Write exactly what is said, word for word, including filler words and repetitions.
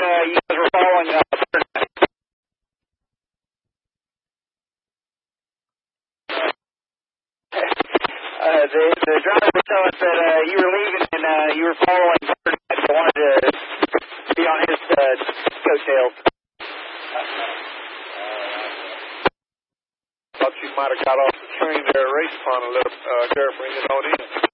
uh, you guys were following uh, uh, the, the driver was telling us that uh, you were leaving and uh, you were following Bernard, so I wanted to be on his uh, coattails. Thought you might have got off the train there at Race Pond and let uh, Sheriff bring it on in.